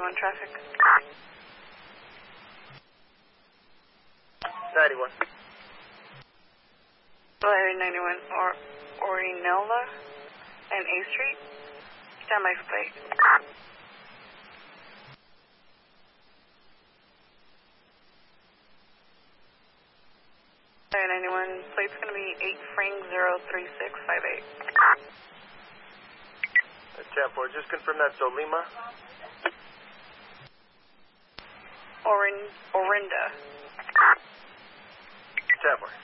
91 traffic. 91. Area 91 Orinella and A Street. Stand by for plate. Area 91, plate's going to be 8-Fring-03658. 10-4, just confirm that's Olima. Orinda. 10-4.